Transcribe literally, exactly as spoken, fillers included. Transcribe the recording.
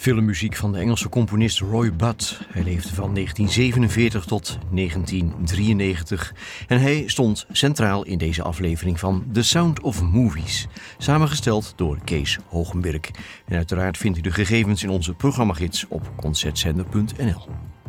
Filmmuziek van de Engelse componist Roy Budd. Hij leefde van negentien zevenenveertig tot negentien drieënnegentig en hij stond centraal in deze aflevering van The Sound of Movies, samengesteld door Kees Hogenberg. En uiteraard vindt u de gegevens in onze programmagids op concertzender punt n l.